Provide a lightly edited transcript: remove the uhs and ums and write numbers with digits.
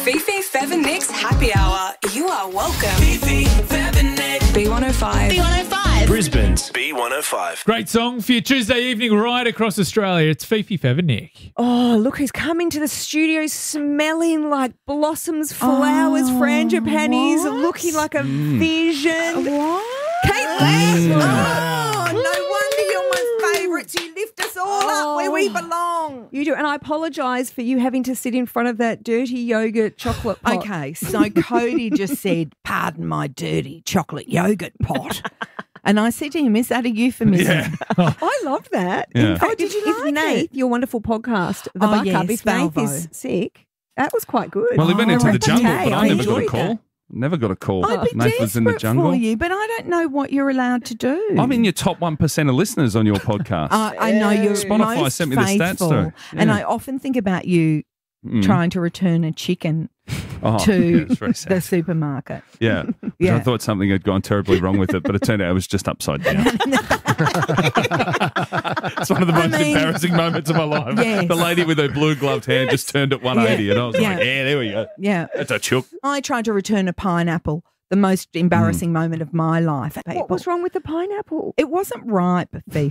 Fifi, Fev and Nick's Happy Hour. You are welcome. Fifi, Fev and Nick. B105. B105. Brisbane's B105. Great song for your Tuesday evening right across Australia. It's Fifi, Fev and Nick. Oh, look who's come into the studio smelling like blossoms, flowers, frangipanis, looking like a vision. What? Kate Lash. Oh, no wonder you're my favourite. You lift us all up where we belong. You do. And I apologise for you having to sit in front of that dirty yogurt chocolate pot. Okay, so Cody just said, pardon my dirty chocolate yogurt pot. And I said to him, is that a euphemism? I loved that. Yeah. In fact, Did you if like Nath, it? your wonderful podcast, The Oh, Buck Up, yes, if Nath Valvo. is sick, that was quite good. Well, he went into the jungle, Okay, but I never got a enjoyed call. that. Never got a call. I'd be Nath was in the desperate jungle. for you, but I don't know what you're allowed to do. I'm in your top 1% of listeners on your podcast. I know you're Spotify most sent me the stats faithful, through. and Yeah. I often think about you trying to return a chicken Oh, to yeah, it's very sad. the supermarket. Yeah. Which Yeah. I thought something had gone terribly wrong with it, but it turned out it was just upside down. It's one of the most embarrassing moments of my life. Yes. The lady with her blue gloved hand just turned at 180 and I was Yeah. like, yeah, there we go. Yeah, That's a chook. I tried to return a pineapple, the most embarrassing moment of my life. What was wrong with the pineapple? It wasn't ripe, Fifi.